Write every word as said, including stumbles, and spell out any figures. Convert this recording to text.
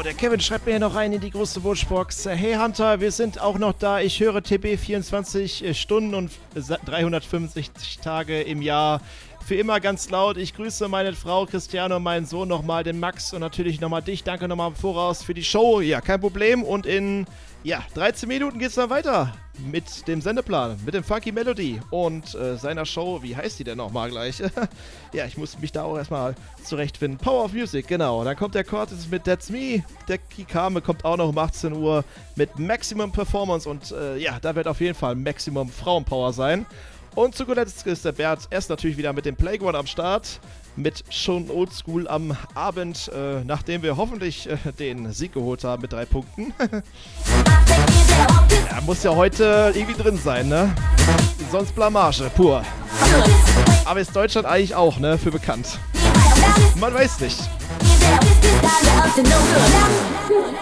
der Kevin schreibt mir hier noch rein in die große Wunschbox. Hey Hunter, wir sind auch noch da. Ich höre T B vierundzwanzig Stunden und dreihundertfünfundsechzig Tage im Jahr. Für immer ganz laut. Ich grüße meine Frau Christiane und meinen Sohn nochmal, den Max und natürlich nochmal dich. Danke nochmal im Voraus für die Show. Ja, kein Problem. Und in ja, dreizehn Minuten geht's dann weiter mit dem Sendeplan, mit dem Funky Melody und äh, seiner Show. Wie heißt die denn nochmal gleich? Ja, ich muss mich da auch erstmal zurechtfinden. Power of Music, genau. Dann kommt der Cortis mit That's Me. Der Kikame kommt auch noch um achtzehn Uhr mit Maximum Performance und äh, ja, da wird auf jeden Fall Maximum Frauenpower sein. Und zu guter Letzt ist der Bert erst natürlich wieder mit dem Playground am Start, mit schon Oldschool am Abend, äh, nachdem wir hoffentlich äh, den Sieg geholt haben mit drei Punkten. Ja, muss ja heute irgendwie drin sein, ne? Sonst Blamage, pur. Aber ist Deutschland eigentlich auch, ne, für bekannt. Man weiß nicht.